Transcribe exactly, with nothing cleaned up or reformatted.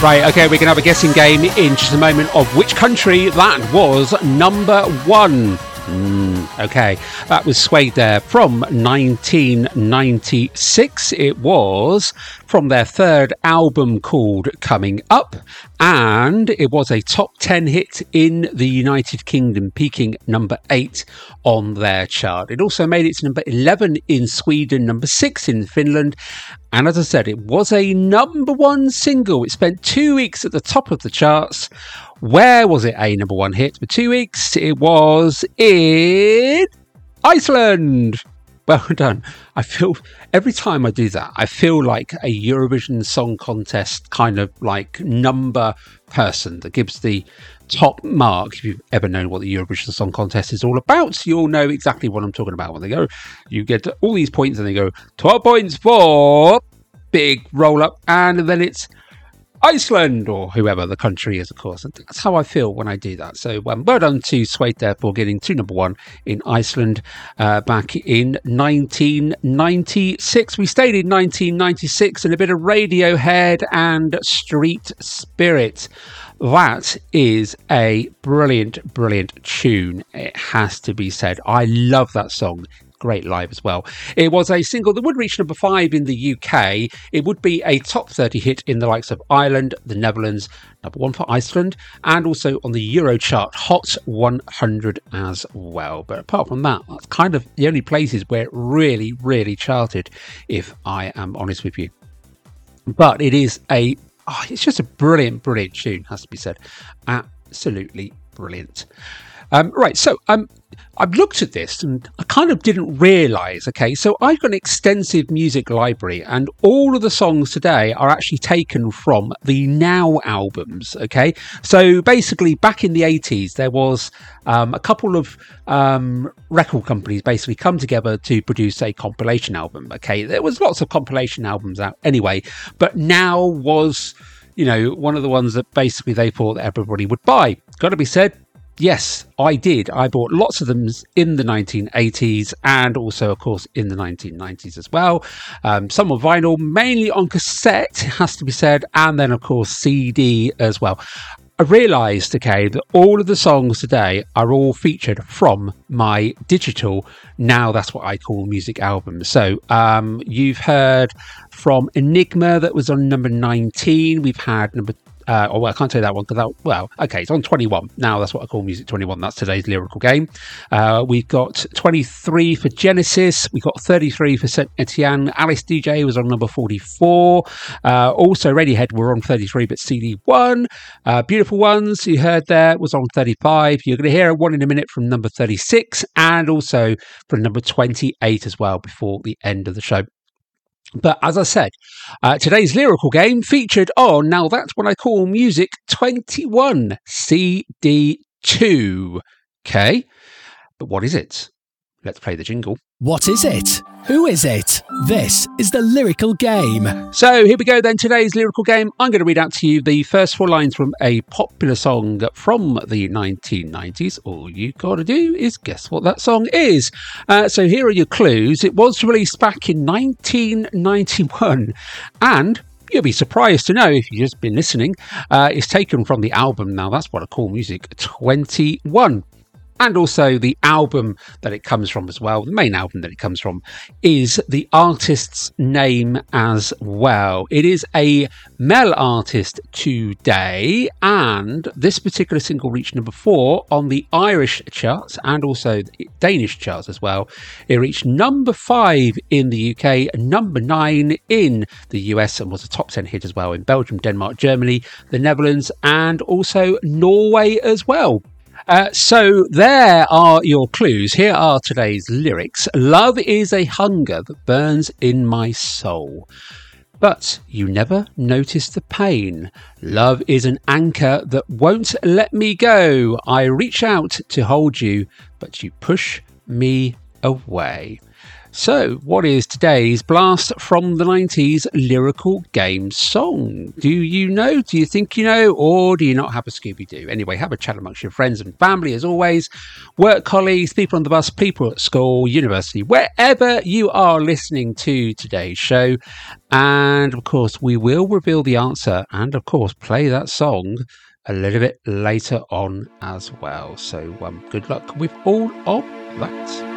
Right, okay, we can have a guessing game in just a moment of which country that was number one. Mm, okay, that was Suede there from nineteen ninety-six. It was from their third album called Coming Up, and it was a top ten hit in the United Kingdom, peaking number eight on their chart. It also made it to number eleven in Sweden, number six in Finland, and as I said, it was a number one single. It spent two weeks at the top of the charts. Where was it a number one hit for two weeks? It was in Iceland. Well done. I feel every time I do that, I feel like a Eurovision Song Contest kind of like number person that gives the top mark. If you've ever known what the Eurovision Song Contest is all about, you'll know exactly what I'm talking about. When they go, you get all these points and they go twelve points for big roll up, and then it's Iceland, or whoever the country is, of course. And that's how I feel when I do that. So um, well done to Suede there for getting to number one in Iceland uh, back in nineteen ninety-six. We stayed in nineteen ninety-six and a bit of Radiohead and Street Spirit. That is a brilliant, brilliant tune. It has to be said. I love that song. Great live as well. It was a single that would reach number five in the U K. It would be a top thirty hit in the likes of Ireland, the Netherlands, number one for Iceland, and also on the Eurochart Hot one hundred as well. But apart from that, that's kind of the only places where it really, really charted, if I am honest with you. But it is a, oh, it's just a brilliant, brilliant tune, has to be said. Absolutely brilliant. Um, right, so um, I've looked at this and I kind of didn't realise, okay, so I've got an extensive music library and all of the songs today are actually taken from the Now albums, okay? So basically back in the eighties, there was um, a couple of um, record companies basically come together to produce a compilation album, okay? There was lots of compilation albums out anyway, but Now was, you know, one of the ones that basically they thought that everybody would buy. Got to be said, yes, I did. I bought lots of them in the nineteen eighties and also, of course, in the nineteen nineties as well. Um, some on vinyl, mainly on cassette, has to be said, and then, of course, C D as well. I realised, okay, that all of the songs today are all featured from my digital, now that's what I call music albums. So um, you've heard from Enigma that was on number nineteen. We've had number Uh, oh, well, I can't say that one because that, well, okay, it's on twenty-one. Now that's what I call Music twenty-one. That's today's lyrical game. Uh, we've got twenty-three for Genesis. We've got thirty-three for Saint Etienne. Alice D J was on number forty-four. Uh, also, Radiohead were on thirty-three, but C D one. Uh, Beautiful Ones, you heard there, was on thirty-five. You're going to hear one in a minute from number thirty-six and also from number twenty-eight as well before the end of the show. But as I said, uh, today's lyrical game featured on, now that's what I call Music twenty-one, C D two. Okay, but what is it? Let's play the jingle. What is it? Who is it? This is the lyrical game. So here we go then, today's lyrical game. I'm going to read out to you the first four lines from a popular song from the nineteen nineties. All you got to do is guess what that song is. Uh, so here are your clues. It was released back in nineteen ninety-one and you'll be surprised to know, if you've just been listening, uh, it's taken from the album. Now that's what I call Music twenty-one. And also the album that it comes from as well, the main album that it comes from, is the artist's name as well. It is a male artist today, and this particular single reached number four on the Irish charts and also the Danish charts as well. It reached number five in the U K, number nine in the U S, and was a top ten hit as well in Belgium, Denmark, Germany, the Netherlands, and also Norway as well. Uh, so there are your clues. Here are today's lyrics. Love is a hunger that burns in my soul, but you never notice the pain. Love is an anchor that won't let me go. I reach out to hold you, but you push me away. So, what is today's blast from the nineties lyrical game song? Do you know? Do you think you know? Or do you not have a Scooby-Doo? Anyway, have a chat amongst your friends and family as always. Work colleagues, people on the bus, people at school, university, wherever you are listening to today's show. And of course, we will reveal the answer and of course play that song a little bit later on as well. So um, good luck with all of that.